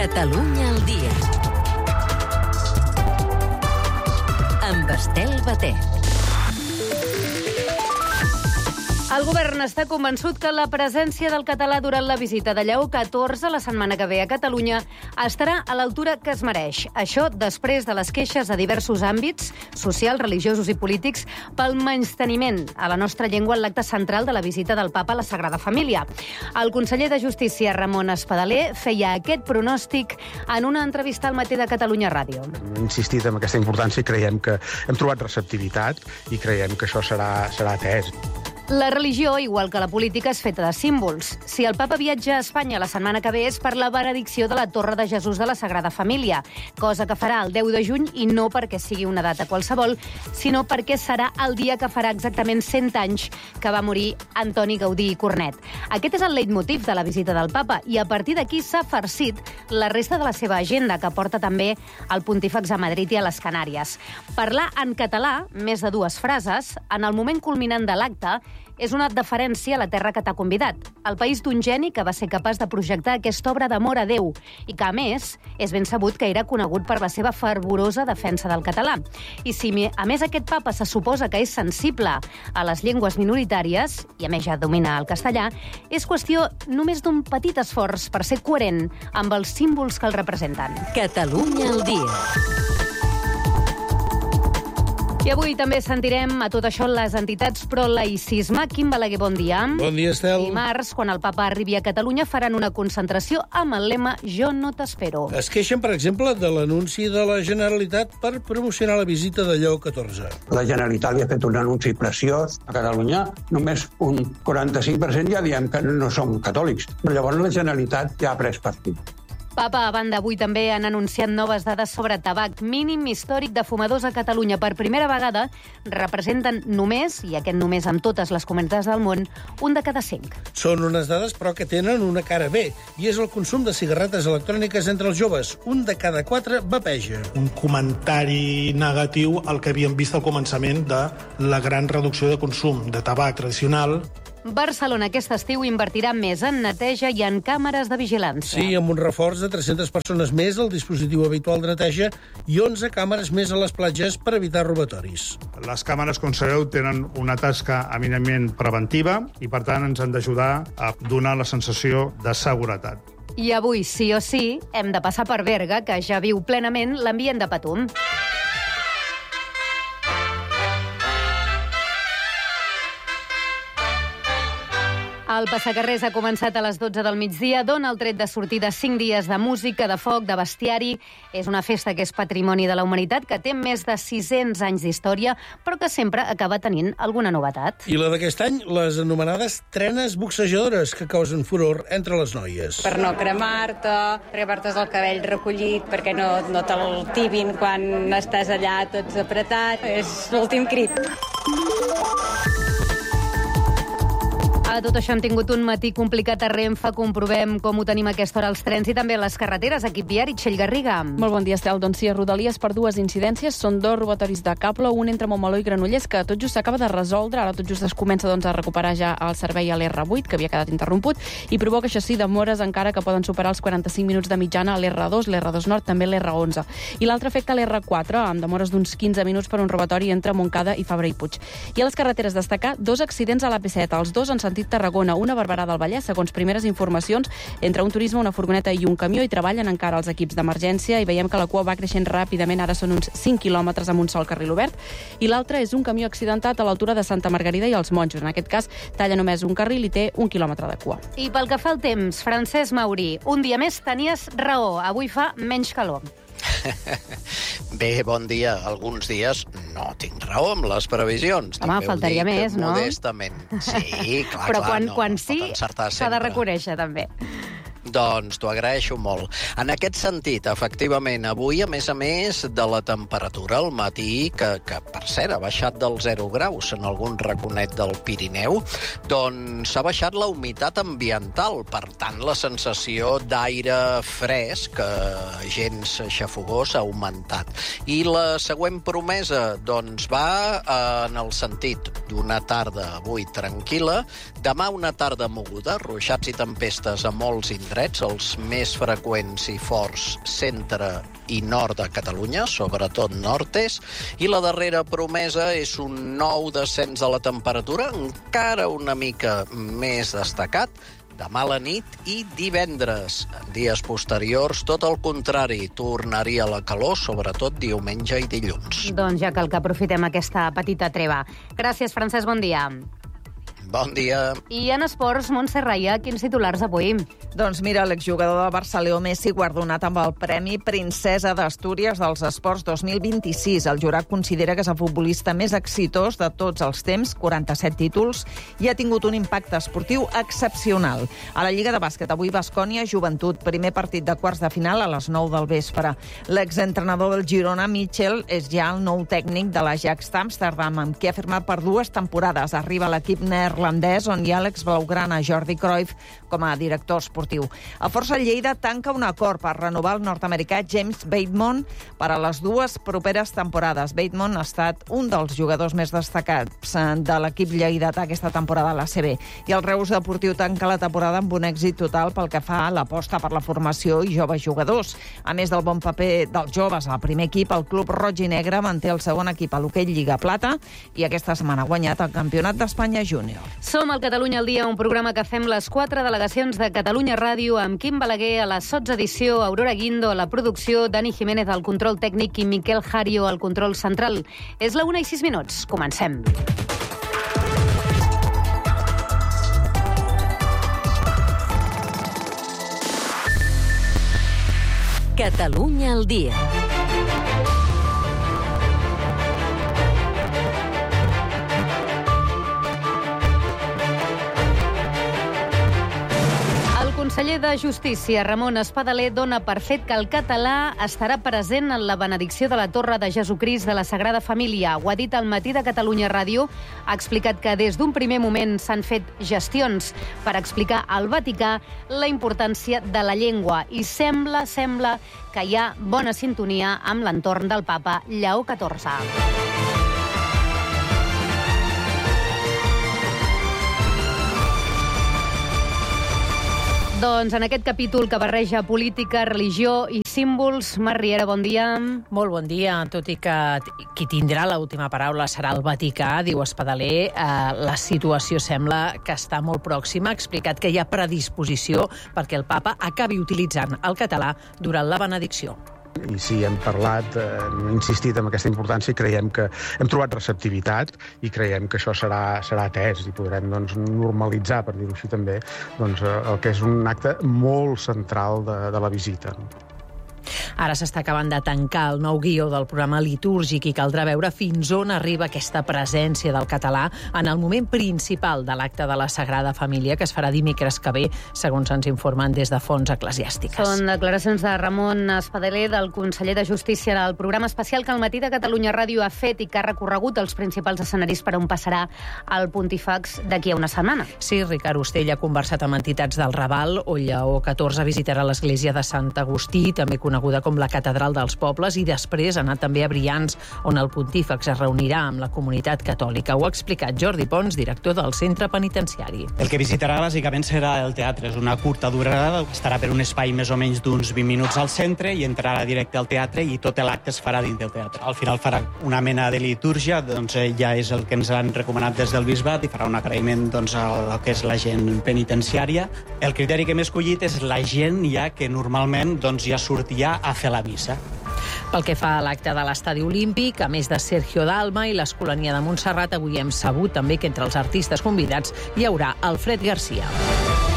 Catalunya al dia. Amb Estel Baté. El govern està convençut que la presència del català durant la visita de Lleó XIV la setmana que ve a Catalunya estarà a l'altura que es mereix. Això després de les queixes a diversos àmbits, socials, religiosos i polítics, pel menysteniment a la nostra llengua en l'acte central de la visita del papa a la Sagrada Família. El conseller de Justícia, Ramon Espadaler, feia aquest pronòstic en una entrevista al Matí de Catalunya Ràdio. Hem insistit en aquesta importància i creiem que hem trobat receptivitat i creiem que això serà atès. La religió, igual que la política, és feta de símbols. Si el papa viatja a Espanya la setmana que ve és per la benedicció de la Torre de Jesús de la Sagrada Família, cosa que farà el 10 de juny i no perquè sigui una data qualsevol, sinó perquè serà el dia que farà exactament 100 anys que va morir Antoni Gaudí i Cornet. Aquest és el leitmotiv de la visita del papa i a partir d'aquí s'ha farcit la resta de la seva agenda, que porta també el pontífex a Madrid i a les Canàries. Parlar en català, més de 2 frases, en el moment culminant de l'acte, és una deferència a la terra que t'ha convidat, el país d'un geni que va ser capaç de projectar aquesta obra d'amor a Déu i que, a més, és ben sabut que era conegut per la seva fervorosa defensa del català. I si, a més, aquest papa se suposa que és sensible a les llengües minoritàries, i a més ja domina el castellà, és qüestió només d'un petit esforç per ser coherent amb els símbols que el representen. Catalunya al dia. I avui també sentirem a tot això les entitats pro-laïcisme. Quim Balaguer, bon dia. Bon dia, Estel. Dimarts, quan el papa arribi a Catalunya, faran una concentració amb el lema «Jo no t'espero». Es queixen, per exemple, de l'anunci de la Generalitat per promocionar la visita de Lleó XIV. La Generalitat li ha fet un anunci preciós a Catalunya. Només un 45% ja diem que no som catòlics. Però llavors la Generalitat ja ha pres partit. Papa, a banda, avui també han anunciat noves dades sobre tabac. Mínim històric de fumadors a Catalunya. Per primera vegada representen només, i aquest només amb totes les comunitats del món, 1 de cada 5. Són unes dades, però, que tenen una cara B, i és el consum de cigarretes electròniques entre els joves. 1 de cada 4 vapeja. Un comentari negatiu al que havíem vist al començament de la gran reducció de consum de tabac tradicional. Barcelona aquest estiu invertirà més en neteja i en càmeres de vigilància. Sí, amb un reforç de 300 persones més al dispositiu habitual de neteja i 11 càmeres més a les platges per evitar robatoris. Les càmeres, com sabeu, tenen una tasca eminentment preventiva i, per tant, ens han d'ajudar a donar la sensació de seguretat. I avui, sí o sí, hem de passar per Berga, que ja viu plenament l'ambient de Patum. El passacarrers ha començat a les 12 del migdia, dona el tret de sortida 5 dies de música, de foc, de bestiari. És una festa que és patrimoni de la humanitat, que té més de 600 anys d'història, però que sempre acaba tenint alguna novetat. I la d'aquest any, les anomenades trenes boxejadores, que causen furor entre les noies. Per no cremar-te, perquè portes el cabell recollit, perquè no te'l tibin quan estàs allà tots apretats. És l'últim crit. A tot això hem tingut un matí complicat a Renfe. Comprovem com ho tenim a aquesta hora als trens i també a les carreteres. Equip viari, Txell Garriga. Molt bon dia, Estel. Doncs sí, a Rodalies per 2 incidències. Són 2 robatoris de cable, un entre Montmeló i Granollers, que tot just s'acaba de resoldre. Ara tot just es comença a recuperar ja el servei a l'R8, que havia quedat interromput, i provoca, això sí, demores encara que poden superar els 45 minuts de mitjana a l'R2, l'R2 Nord, també l'R11. I l'altre afecta l'R4, amb demores d'uns 15 minuts per un robatori entre Montcada i Fabra i Puig. I a les carreteres destacar 2 accidents a l'AP7, els 2 en sentit Tarragona, una a Barberà del Vallès, segons primeres informacions, entre un turisme, una furgoneta i un camió, i treballen encara els equips d'emergència, i veiem que la cua va creixent ràpidament, ara són uns 5 quilòmetres amb un sol carril obert, i l'altre és un camió accidentat a l'altura de Santa Margarida i els Monjos. En aquest cas, talla només un carril i té 1 quilòmetre de cua. I pel que fa al temps, Francesc Maurí, un dia més tenies raó, avui fa menys calor. Bé, bon dia. Alguns dies no tinc raó amb les previsions. Home, faltaria més, no? Modestament. Sí, clar, però clar. Però quan sí, s'ha de reconèixer, també. Doncs t'ho agraeixo molt. En aquest sentit, efectivament, avui, a més de la temperatura al matí, que per cert ha baixat del 0 graus en algun raconet del Pirineu, doncs ha baixat la humitat ambiental. Per tant, la sensació d'aire fresc, gens xafogós, ha augmentat. I la següent promesa, doncs, va en el sentit d'una tarda avui tranquil·la, demà una tarda moguda, ruixats i tempestes a molts indrets, indrets, els més freqüents i forts centre i nord de Catalunya, sobretot nord-est, i la darrera promesa és un nou descens de la temperatura, encara una mica més destacat, demà a la nit i divendres. En dies posteriors, tot el contrari, tornaria la calor, sobretot diumenge i dilluns. Doncs ja cal que aprofitem aquesta petita treva. Gràcies, Francesc, bon dia. Bon dia. I en esports, Montse Raia, quins titulars avui? Doncs mira, l'exjugador del Barça, Leo Messi, guardonat amb el Premi Princesa d'Astúries dels Esports 2026. El jurat considera que és el futbolista més exitós de tots els temps, 47 títols, i ha tingut un impacte esportiu excepcional. A la Lliga de Bàsquet, avui Baskonia, Joventut, primer partit de quarts de final a les 9 del vespre. L'exentrenador del Girona, Mitchell, és ja el nou tècnic de l'Ajax d'Amsterdam, amb qui ha firmat per 2 temporades. Arriba a l'equip neerlandès, on hi ha l'ex blaugrana Jordi Cruyff com a director esportiu. El Força Lleida tanca un acord per renovar el nord-americà James Bateman per a les 2 properes temporades. Bateman ha estat un dels jugadors més destacats de l'equip lleidatà aquesta temporada a la CB. I el Reus Deportiu tanca la temporada amb un èxit total pel que fa a l'aposta per la formació i joves jugadors. A més del bon paper dels joves al primer equip, el club roig i negre manté el segon equip a l'hoquei Lliga Plata i aquesta setmana ha guanyat el Campionat d'Espanya Júnior. Som al Catalunya al dia, un programa que fem les 4 delegacions de Catalunya Ràdio amb Quim Balaguer a la 16ª edició, Aurora Guindo a la producció, Dani Jiménez al control tècnic i Miquel Jario al control central. És la 1:06. Comencem. Catalunya al dia. El conseller de Justícia, Ramon Espadaler, dona per fet que el català estarà present en la benedicció de la Torre de Jesucrist de la Sagrada Família. Ho ha dit al Matí de Catalunya Ràdio. Ha explicat que des d'un primer moment s'han fet gestions per explicar al Vaticà la importància de la llengua i sembla que hi ha bona sintonia amb l'entorn del papa Lleó XIV. Doncs en aquest capítol que barreja política, religió i símbols, Mar Riera, bon dia. Molt bon dia, tot i que qui tindrà l'última paraula serà el Vaticà, diu Espadaler. La situació sembla que està molt pròxima. Ha explicat que hi ha predisposició perquè el papa acabi utilitzant el català durant la benedicció. I sí, hem parlat, hem insistit en aquesta importància i creiem que hem trobat receptivitat i creiem que això serà atès i podrem normalitzar, per dir-ho així també, el que és un acte molt central de la visita. Ara s'està acabant de tancar el nou guió del programa litúrgic i caldrà veure fins on arriba aquesta presència del català en el moment principal de l'acte de la Sagrada Família, que es farà dimecres que ve, segons ens informen des de fonts eclesiàstiques. Són declaracions de Ramon Espadaler, del conseller de Justícia, del programa especial que el Matí de Catalunya Ràdio ha fet i que ha recorregut els principals escenaris per on passarà el Pontífex d'aquí a una setmana. Sí, Ricard Ostell ha conversat amb entitats del Raval, on Lleó XIV visitarà l'església de Sant Agustí, també coneguda com la Catedral dels Pobles, i després ha anat també a Brians, on el Pontífex es reunirà amb la comunitat catòlica. Ho ha explicat Jordi Pons, director del centre penitenciari. El que visitarà bàsicament serà el teatre. És una curta durada, estarà per un espai més o menys d'uns 20 minuts al centre i entrarà directe al teatre i tot l'acte es farà dins del teatre. Al final farà una mena de litúrgia, doncs ja és el que ens han recomanat des del bisbat, i farà un agraïment a que és la gent penitenciària. El criteri que hem escollit és la gent ja que normalment ja sortia a fer la missa. Pel que fa a l'acte de l'Estadi Olímpic, a més de Sergio Dalma i l'Escolania de Montserrat, avui hem sabut també que entre els artistes convidats hi haurà Alfred Garcia.